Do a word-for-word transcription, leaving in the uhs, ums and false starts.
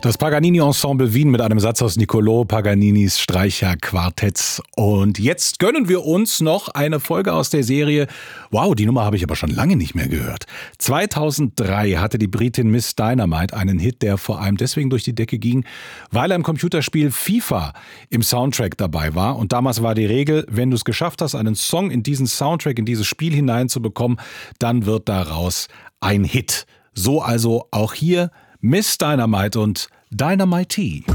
Das Paganini-Ensemble Wien mit einem Satz aus Niccolò Paganinis Streicherquartetts. Und jetzt gönnen wir uns noch eine Folge aus der Serie. Wow, die Nummer habe ich aber schon lange nicht mehr gehört. zweitausenddrei hatte die Britin Miss Dynamite einen Hit, der vor allem deswegen durch die Decke ging, weil er im Computerspiel FIFA im Soundtrack dabei war. Und damals war die Regel, wenn du es geschafft hast, einen Song in diesen Soundtrack, in dieses Spiel hineinzubekommen, dann wird daraus ein Hit. So also auch hier Miss Dynamite und Dynamite.